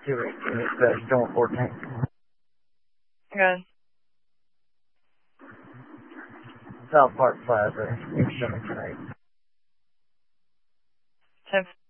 2 weeks. It's still 14. Good. South Park Plaza, East 17th. 10